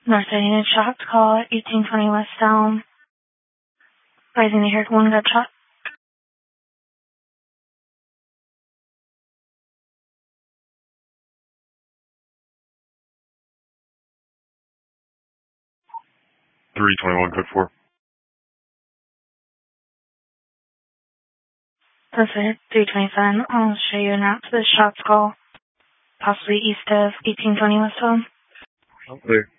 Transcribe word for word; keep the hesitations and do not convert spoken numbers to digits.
North Union shots call at eighteen twenty West Elm. Rising to hear one gunshot. three twenty-one, code four. Perfect. three twenty-seven. I'll show you an route to the shots call. Possibly east of eighteen twenty West Elm. Clear.